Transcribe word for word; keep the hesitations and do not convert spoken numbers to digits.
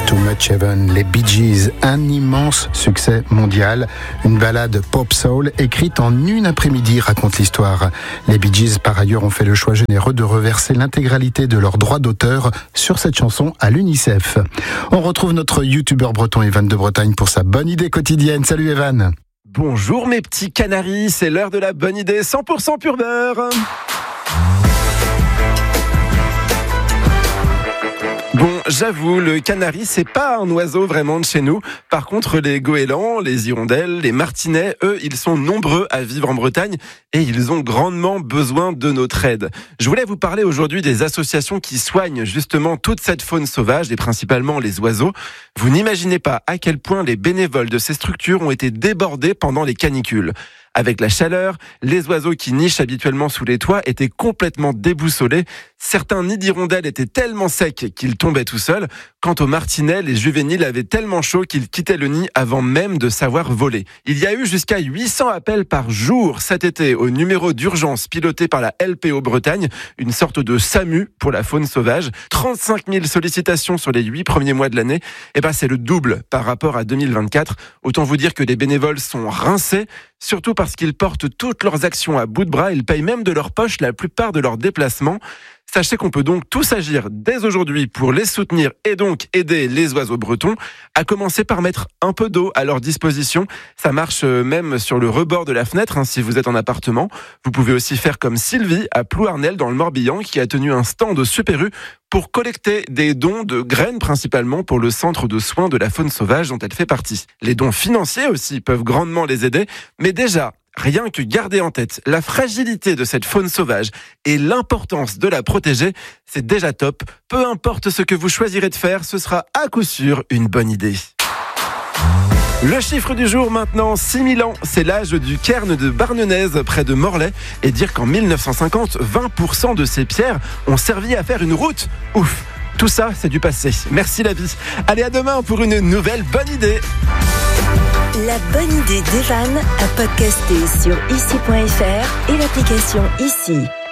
Too Much Heaven, les Bee Gees, un immense succès mondial. Une ballade pop soul écrite en une après-midi raconte l'histoire. Les Bee Gees, par ailleurs, ont fait le choix généreux de reverser l'intégralité de leurs droits d'auteur sur cette chanson à l'UNICEF. On retrouve notre youtubeur breton Evan de Bretagne pour sa bonne idée quotidienne. Salut Evan. Bonjour mes petits canaris, c'est l'heure de la bonne idée cent pour cent pur beurre. Bon, j'avoue, le canari, c'est pas un oiseau vraiment de chez nous. Par contre, les goélands, les hirondelles, les martinets, eux, ils sont nombreux à vivre en Bretagne et ils ont grandement besoin de notre aide. Je voulais vous parler aujourd'hui des associations qui soignent justement toute cette faune sauvage et principalement les oiseaux. Vous n'imaginez pas à quel point les bénévoles de ces structures ont été débordés pendant les canicules. Avec la chaleur, les oiseaux qui nichent habituellement sous les toits étaient complètement déboussolés. Certains nids d'hirondelles étaient tellement secs qu'ils tombaient tout seuls. Quant aux martinets, les juvéniles avaient tellement chaud qu'ils quittaient le nid avant même de savoir voler. Il y a eu jusqu'à huit cents appels par jour cet été au numéro d'urgence piloté par la L P O Bretagne, une sorte de SAMU pour la faune sauvage. trente-cinq mille sollicitations sur les huit premiers mois de l'année. Et ben, c'est le double par rapport à deux mille vingt-quatre. Autant vous dire que les bénévoles sont rincés, surtout parce qu'ils portent toutes leurs actions à bout de bras. Ils payent même de leur poche la plupart de leurs déplacements. Sachez qu'on peut donc tous agir dès aujourd'hui pour les soutenir et donc aider les oiseaux bretons, à commencer par mettre un peu d'eau à leur disposition. Ça marche même sur le rebord de la fenêtre, hein, si vous êtes en appartement. Vous pouvez aussi faire comme Sylvie à Plouarnel dans le Morbihan, qui a tenu un stand au Super U pour collecter des dons de graines principalement pour le centre de soins de la faune sauvage dont elle fait partie. Les dons financiers aussi peuvent grandement les aider, mais déjà, rien que garder en tête la fragilité de cette faune sauvage et l'importance de la protéger, c'est déjà top. Peu importe ce que vous choisirez de faire, ce sera à coup sûr une bonne idée. Le chiffre du jour maintenant, six mille ans, c'est l'âge du cairn de Barnenaise près de Morlaix. Et dire qu'en mille neuf cent cinquante, vingt pour cent de ces pierres ont servi à faire une route. Ouf, tout ça c'est du passé. Merci la vie. Allez, à demain pour une nouvelle bonne idée. La bonne idée d'Evan à podcaster sur ici point f r et l'application Ici.